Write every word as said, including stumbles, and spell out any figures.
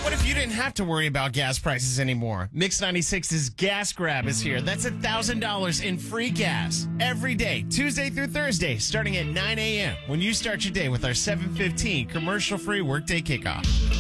What if you didn't have to worry about gas prices anymore? Mix ninety-six's Gas Grab is here. That's one thousand dollars in free gas every day, Tuesday through Thursday, starting at nine a.m. when you start your day with our seven fifteen commercial-free workday kickoff.